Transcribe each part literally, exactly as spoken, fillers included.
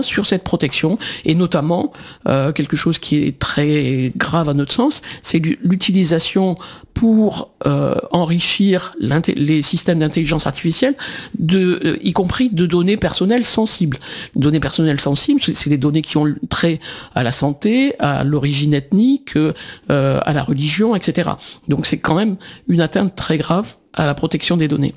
sur cette protection, et notamment euh, quelque chose qui est très grave à notre sens, c'est l'utilisation pour euh, enrichir les systèmes d'intelligence artificielle, de, euh, y compris de données personnelles sensibles. Les données personnelles sensibles, c'est les données qui ont trait à la santé, à l'origine ethnique, euh, à la religion, et cetera. Donc c'est quand même une atteinte très grave à la protection des données.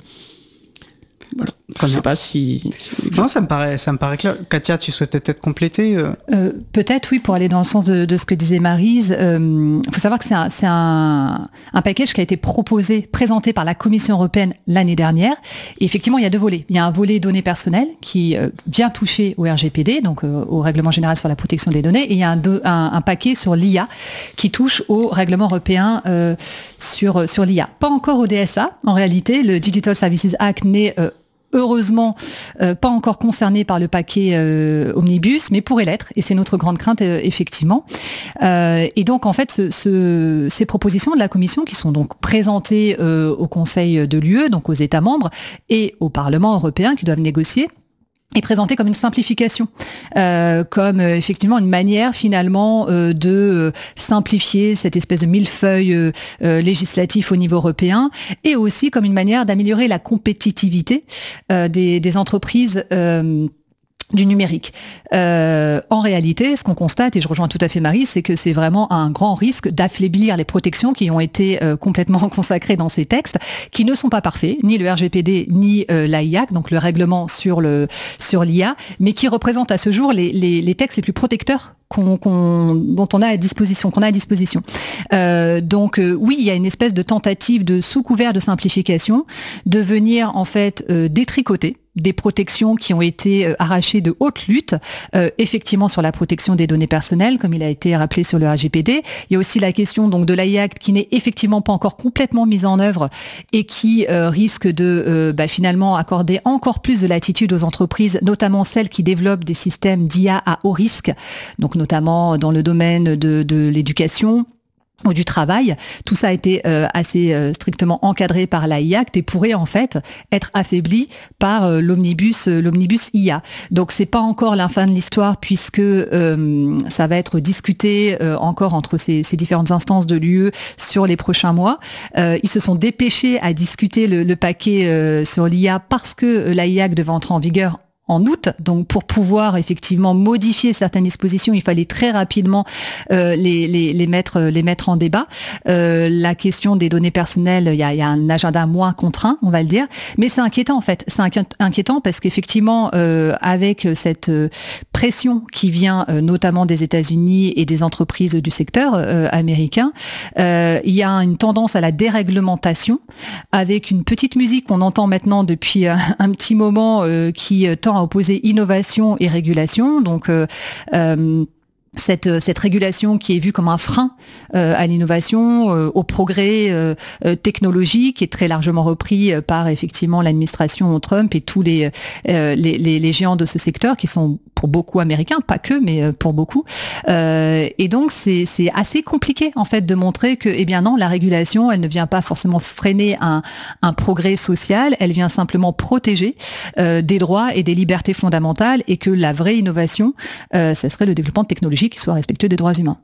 Voilà. Je ne sais pas si... si non, ça me paraît, ça me paraît clair. Katia, tu souhaitais peut-être compléter euh... Euh, Peut-être, oui, pour aller dans le sens de, de ce que disait Maryse. Il euh, faut savoir que c'est un, c'est un, un package qui a été proposé, présenté par la Commission européenne l'année dernière. Et effectivement, il y a deux volets. Il y a un volet données personnelles qui euh, vient toucher au R G P D, donc euh, au Règlement général sur la protection des données. Et il y a un, de, un, un paquet sur l'I A qui touche au Règlement européen euh, sur, sur l'I A. Pas encore au D S A. En réalité, le Digital Services Act n'est euh, heureusement euh, pas encore concerné par le paquet euh, Omnibus, mais pourrait l'être, et c'est notre grande crainte, euh, effectivement. Euh, et donc, en fait, ce, ce, ces propositions de la Commission, qui sont donc présentées euh, au Conseil de l'U E, donc aux États membres, et au Parlement européen, qui doivent négocier, est présenté comme une simplification, euh, comme euh, effectivement une manière finalement euh, de euh, simplifier cette espèce de millefeuille euh, euh, législatif au niveau européen, et aussi comme une manière d'améliorer la compétitivité euh, des, des entreprises euh, du numérique. Euh, en réalité, ce qu'on constate, et je rejoins tout à fait Marie, c'est que c'est vraiment un grand risque d'affaiblir les protections qui ont été euh, complètement consacrées dans ces textes, qui ne sont pas parfaits, ni le R G P D, ni euh, l'A I A C, donc le règlement sur le sur l'I A, mais qui représentent à ce jour les, les, les textes les plus protecteurs Qu'on, qu'on, dont on a à disposition, qu'on a à disposition. Euh, donc euh, oui, il y a une espèce de tentative de sous couvert de simplification, de venir en fait euh, détricoter des protections qui ont été euh, arrachées de haute lutte, euh, effectivement sur la protection des données personnelles, comme il a été rappelé sur le R G P D. Il y a aussi la question donc de l'A I A C qui n'est effectivement pas encore complètement mise en œuvre et qui euh, risque de euh, bah, finalement accorder encore plus de latitude aux entreprises, notamment celles qui développent des systèmes d'I A à haut risque, donc notamment dans le domaine de, de l'éducation ou du travail. Tout ça a été euh, assez euh, strictement encadré par l'A I A C et pourrait en fait être affaibli par euh, l'omnibus, euh, l'omnibus I A. Donc c'est pas encore la fin de l'histoire, puisque euh, ça va être discuté euh, encore entre ces, ces différentes instances de l'U E sur les prochains mois. Euh, ils se sont dépêchés à discuter le, le paquet euh, sur l'I A parce que l'A I A C devait entrer en vigueur en août, donc pour pouvoir effectivement modifier certaines dispositions, il fallait très rapidement euh, les, les, les, mettre, les mettre en débat. Euh, la question des données personnelles, il y a, il y a un agenda moins contraint, on va le dire, mais c'est inquiétant en fait. C'est inquiétant parce qu'effectivement, euh, avec cette pression qui vient euh, notamment des États-Unis et des entreprises du secteur euh, américain, euh, il y a une tendance à la déréglementation, avec une petite musique qu'on entend maintenant depuis un, un petit moment euh, qui tend à opposer innovation et régulation. Donc, euh, euh, Cette, cette régulation qui est vue comme un frein euh, à l'innovation, euh, au progrès euh, euh, technologique, est très largement repris euh, par effectivement l'administration Trump et tous les, euh, les, les, les géants de ce secteur qui sont pour beaucoup américains, pas que, mais euh, pour beaucoup. Euh, et donc c'est, c'est assez compliqué en fait de montrer que, eh bien non, la régulation, elle ne vient pas forcément freiner un, un progrès social, elle vient simplement protéger euh, des droits et des libertés fondamentales, et que la vraie innovation, euh, ça serait le développement technologique qui soit respectueux des droits humains.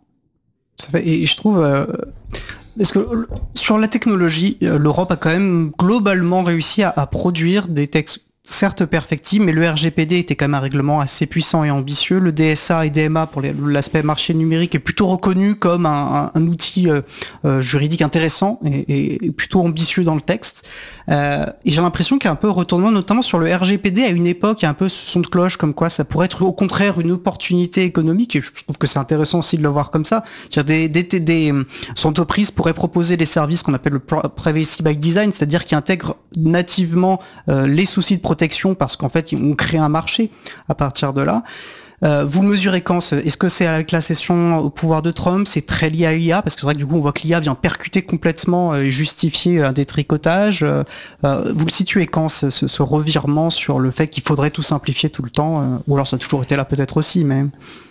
Et je trouve, euh, parce que sur la technologie, l'Europe a quand même globalement réussi à, à produire des textes certes perfectibles, mais le R G P D était quand même un règlement assez puissant et ambitieux. Le D S A et D M A pour les, l'aspect marché numérique est plutôt reconnu comme un, un, un outil euh, euh, juridique intéressant et, et plutôt ambitieux dans le texte. Euh, et j'ai l'impression qu'il y a un peu retournement, notamment sur le R G P D à une époque, il y a un peu ce son de cloche comme quoi ça pourrait être au contraire une opportunité économique, et je trouve que c'est intéressant aussi de le voir comme ça. C'est-à-dire des, des, des, des entreprises pourraient proposer les services qu'on appelle le privacy by design, c'est-à-dire qui intègrent nativement euh, les soucis de protection parce qu'en fait on crée un marché à partir de là. Euh, vous le mesurez quand? Est-ce que c'est avec la cession au pouvoir de Trump? C'est très lié à l'I A, parce que c'est vrai que du coup on voit que l'I A vient percuter complètement et justifier un détricotage. Euh, vous le situez quand, ce, ce, ce revirement sur le fait qu'il faudrait tout simplifier tout le temps, euh, ou alors ça a toujours été là peut-être aussi, mais...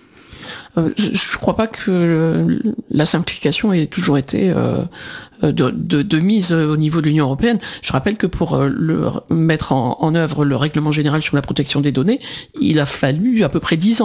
Euh, je ne crois pas que la simplification ait toujours été euh, de, de, de mise au niveau de l'Union européenne. Je rappelle que pour euh, le, mettre en, en œuvre le règlement général sur la protection des données, il a fallu à peu près dix ans.